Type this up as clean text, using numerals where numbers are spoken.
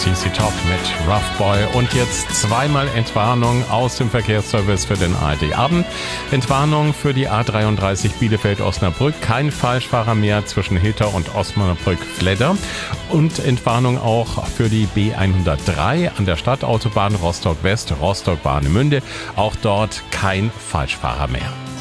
CC Top mit Rough Boy. Und jetzt zweimal Entwarnung aus dem Verkehrsservice für den ARD-Abend. Entwarnung für die A33 Bielefeld-Osnabrück. Kein Falschfahrer mehr zwischen Hilter und Osnabrück-Fledder. Und Entwarnung auch für die B103 an der Stadtautobahn Rostock-West, Rostock-Warnemünde. Auch dort kein Falschfahrer mehr.